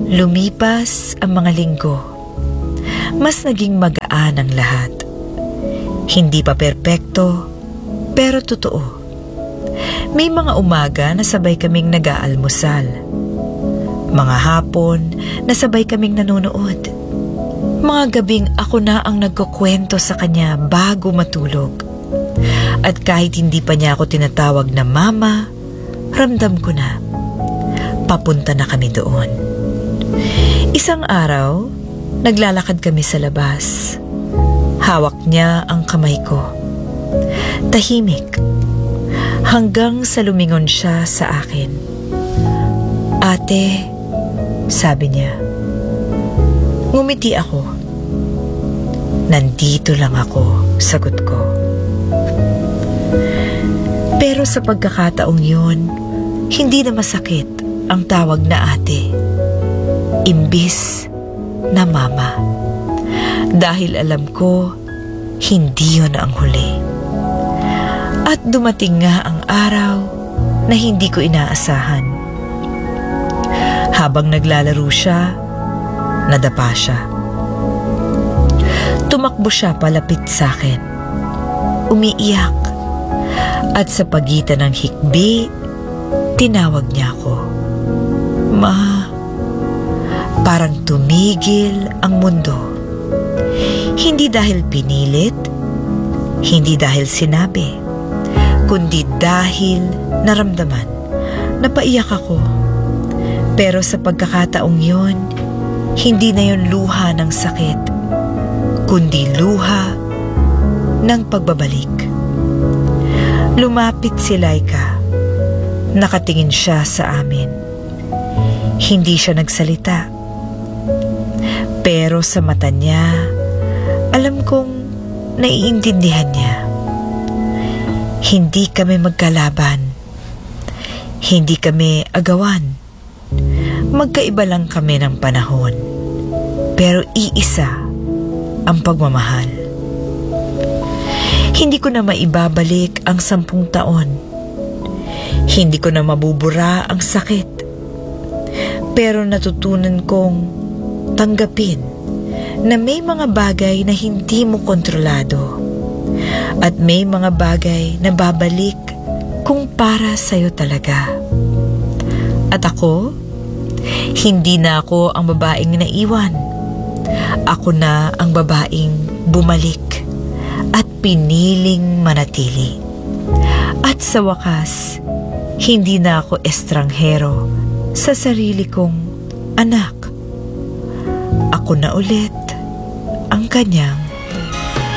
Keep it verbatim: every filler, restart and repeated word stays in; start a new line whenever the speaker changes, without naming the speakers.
Lumipas ang mga linggo. Mas naging magaan ang lahat. Hindi pa perpekto, pero totoo. May mga umaga na sabay kaming nag-aalmusal. Mga hapon na sabay kaming nanonood. Mga gabing ako na ang nagkukwento sa kanya bago matulog. At kahit hindi pa niya ako tinatawag na mama, ramdam ko na. Papunta na kami doon. Isang araw, naglalakad kami sa labas. Hawak niya ang kamay ko. Tahimik. Hanggang sa lumingon siya sa akin. Ate, sabi niya. Ngumiti ako. Nandito lang ako, sagot ko. Pero sa pagkakataong yun, hindi na masakit ang tawag na ate. Imbis na mama. Dahil alam ko, hindi yun ang huli. At dumating nga ang araw na hindi ko inaasahan. Habang naglalaro siya, nadapa siya. Tumakbo siya palapit sa akin. Umiiyak. At sa pagitan ng hikbi, tinawag niya ako. Ma, parang tumigil ang mundo. Hindi dahil pinilit, hindi dahil sinabi, kundi dahil naramdaman. Napaiyak ako. Pero sa pagkakataong yun, hindi na yun luha ng sakit, kundi luha ng pagbabalik. Lumapit si Laika. Nakatingin siya sa amin. Hindi siya nagsalita. Pero sa mata niya, alam kong naiintindihan niya. Hindi kami magkalaban. Hindi kami agawan. Magkaiba lang kami ng panahon. Pero iisa ang pagmamahal. Hindi ko na maibabalik ang sampung taon. Hindi ko na mabubura ang sakit. Pero natutunan kong tanggapin na may mga bagay na hindi mo kontrolado. At may mga bagay na babalik kung para sa'yo talaga. At ako, hindi na ako ang babaeng naiwan. Ako na ang babaeng bumalik at piniling manatili. At sa wakas, hindi na ako estranghero sa sarili kong anak. Ako na ulit ang kanyang